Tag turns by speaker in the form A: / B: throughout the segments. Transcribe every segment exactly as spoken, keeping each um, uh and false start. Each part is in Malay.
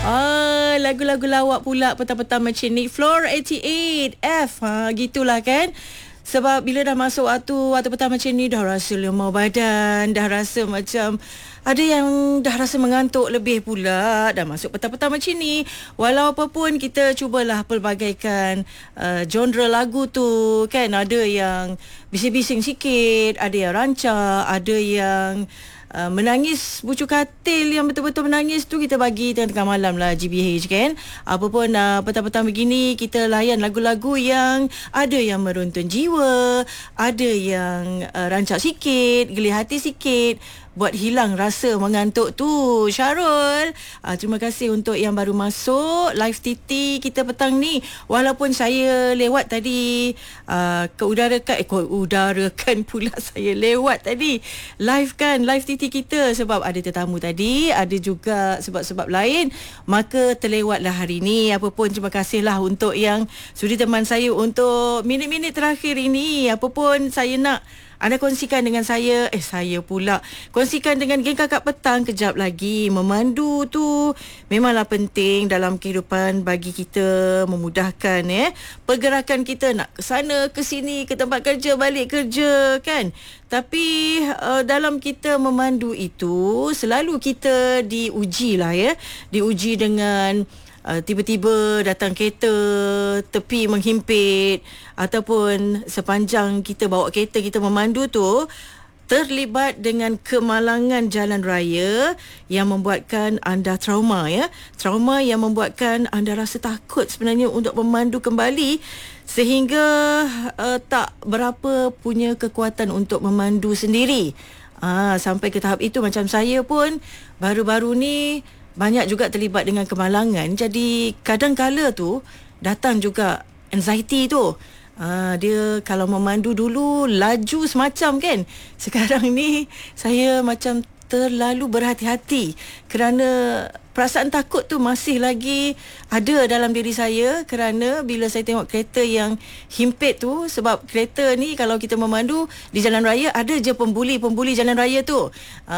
A: Ah, lagu-lagu lawak pula petang-petang macam ni. Floor lapan puluh lapan F. Ha, gitulah kan. Sebab bila dah masuk waktu waktu petang macam ni, dah rasa lemah badan, dah rasa macam ada yang dah rasa mengantuk lebih pula. Dah masuk petang-petang macam ni. Walau apa pun kita cubalah pelbagaikan uh, genre lagu tu kan. Ada yang bising-bising sikit, ada yang rancak, ada yang Uh, menangis bucu katil yang betul-betul menangis tu kita bagi tengah-tengah malam lah G B H kan. Apa pun uh, petang-petang begini kita layan lagu-lagu yang ada yang meruntun jiwa, ada yang uh, rancak sikit, geli hati sikit, buat hilang rasa mengantuk tu. Syarul, uh, terima kasih untuk yang baru masuk live T T kita petang ni. Walaupun saya lewat tadi uh, ke udarakan eh, ke udarakan pula saya lewat tadi live kan, live T T kita sebab ada tetamu tadi, ada juga sebab-sebab lain, maka terlewatlah hari ni. Apa pun terima kasihlah untuk yang sudi teman saya untuk minit-minit terakhir ini. Apa pun saya nak anda kongsikan dengan saya, eh saya pula, kongsikan dengan geng kakak petang kejap lagi. Memandu tu memanglah penting dalam kehidupan bagi kita, memudahkan eh pergerakan kita nak ke sana, ke sini, ke tempat kerja, balik kerja kan. Tapi uh, dalam kita memandu itu, selalu kita diuji lah ya, diuji dengan Uh, tiba-tiba datang kereta, tepi menghimpit, ataupun sepanjang kita bawa kereta, kita memandu tu terlibat dengan kemalangan jalan raya yang membuatkan anda trauma ya. Trauma yang membuatkan anda rasa takut sebenarnya untuk memandu kembali, sehingga uh, tak berapa punya kekuatan untuk memandu sendiri. Ah, sampai ke tahap itu. Macam saya pun baru-baru ni banyak juga terlibat dengan kemalangan. Jadi kadang-kala tu datang juga anxiety tu. Ah, dia kalau memandu dulu laju semacam kan. Sekarang ni saya macam terlalu berhati-hati kerana perasaan takut tu masih lagi ada dalam diri saya, kerana bila saya tengok kereta yang himpit tu, sebab kereta ni kalau kita memandu di jalan raya ada je pembuli-pembuli jalan raya tu.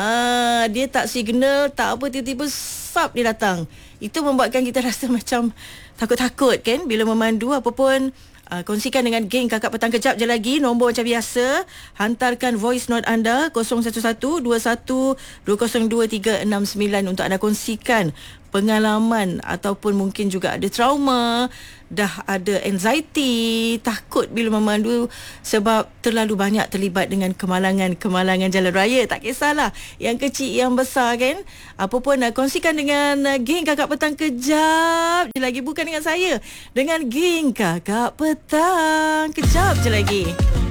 A: Ah, dia tak signal, tak apa, tiba-tiba sap dia datang. Itu membuatkan kita rasa macam takut-takut kan bila memandu. Apa pun Uh, kongsikan dengan geng kakak petang kejap je lagi. Nombor macam biasa, hantarkan voice note anda kosong satu satu dua satu dua kosong dua tiga enam sembilan untuk anda kongsikan pengalaman ataupun mungkin juga ada trauma, dah ada anxiety, takut bila memandu sebab terlalu banyak terlibat dengan kemalangan-kemalangan jalan raya. Tak kisahlah yang kecil yang besar kan. Apa pun uh, kongsikan dengan uh, geng kakak petang kejap je lagi. Bukan dengan saya, dengan geng kakak petang kejap je lagi.